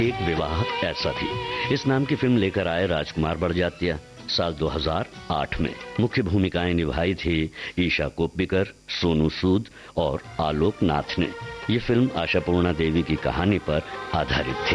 एक विवाह ऐसा भी, इस नाम की फिल्म लेकर आए राजकुमार बड़जात्या। साल 2008 में मुख्य भूमिकाएं निभाई थी ईशा कोप्पिकर, सोनू सूद और आलोक नाथ ने। ये फिल्म आशापूर्णा देवी की कहानी पर आधारित थी।